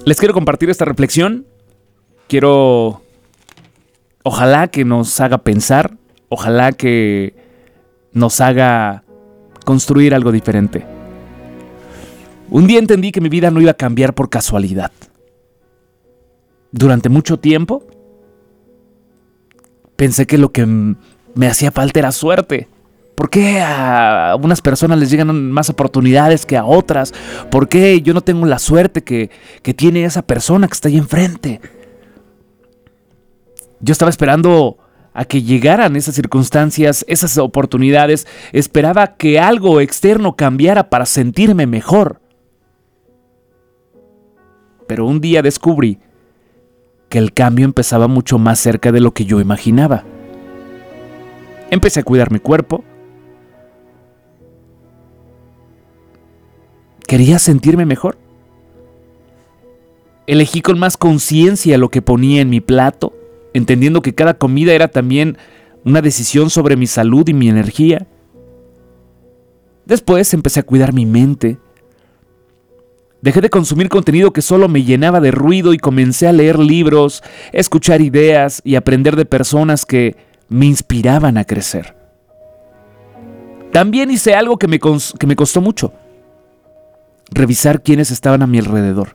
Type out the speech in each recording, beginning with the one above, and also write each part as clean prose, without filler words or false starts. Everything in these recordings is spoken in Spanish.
Les quiero compartir esta reflexión. Ojalá que nos haga pensar, ojalá que nos haga construir algo diferente. Un día entendí que mi vida no iba a cambiar por casualidad. Durante mucho tiempo pensé que lo que me hacía falta era suerte. ¿Por qué a unas personas les llegan más oportunidades que a otras? ¿Por qué yo no tengo la suerte que tiene esa persona que está ahí enfrente? Yo estaba esperando a que llegaran esas circunstancias, esas oportunidades. Esperaba que algo externo cambiara para sentirme mejor. Pero un día descubrí que el cambio empezaba mucho más cerca de lo que yo imaginaba. Empecé a cuidar mi cuerpo. Quería sentirme mejor. Elegí con más conciencia lo que ponía en mi plato, entendiendo que cada comida era también una decisión sobre mi salud y mi energía. Después empecé a cuidar mi mente. Dejé de consumir contenido que solo me llenaba de ruido y comencé a leer libros, escuchar ideas y aprender de personas que me inspiraban a crecer. También hice algo que me costó mucho: revisar quiénes estaban a mi alrededor.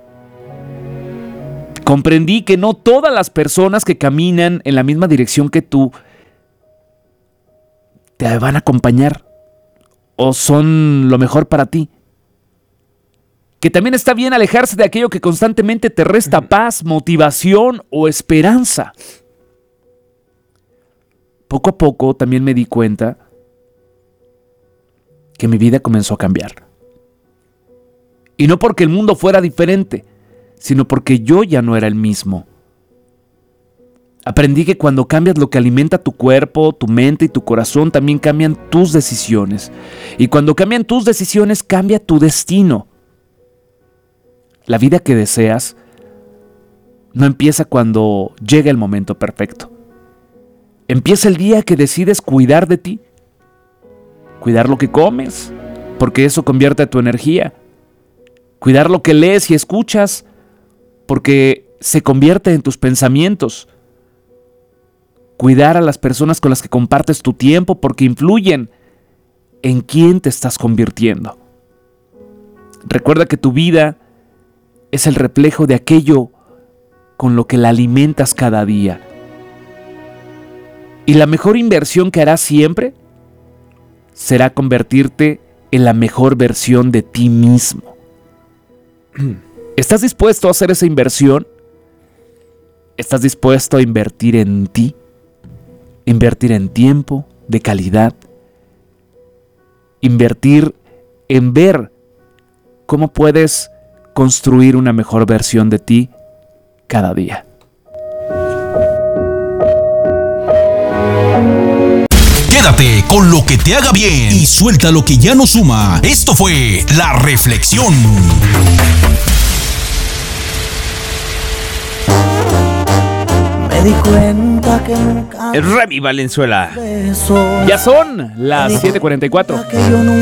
Comprendí que no todas las personas que caminan en la misma dirección que tú te van a acompañar o son lo mejor para ti. Que también está bien alejarse de aquello que constantemente te resta paz, motivación o esperanza. Poco a poco también me di cuenta que mi vida comenzó a cambiar. Y no porque el mundo fuera diferente, sino porque yo ya no era el mismo. Aprendí que cuando cambias lo que alimenta tu cuerpo, tu mente y tu corazón, también cambian tus decisiones. Y cuando cambian tus decisiones, cambia tu destino. La vida que deseas no empieza cuando llega el momento perfecto. Empieza el día que decides cuidar de ti. Cuidar lo que comes, porque eso convierte tu energía. Cuidar lo que lees y escuchas, porque se convierte en tus pensamientos. Cuidar a las personas con las que compartes tu tiempo, porque influyen en quién te estás convirtiendo. Recuerda que tu vida es el reflejo de aquello con lo que la alimentas cada día. Y la mejor inversión que harás siempre será convertirte en la mejor versión de ti mismo. ¿Estás dispuesto a hacer esa inversión? ¿Estás dispuesto a invertir en ti? Invertir en tiempo de calidad. Invertir en ver cómo puedes construir una mejor versión de ti cada día. Quédate con lo que te haga bien y suelta lo que ya no suma. Esto fue La Reflexión. Me di cuenta que nunca El Remy Valenzuela. besos. Ya son las 7:44.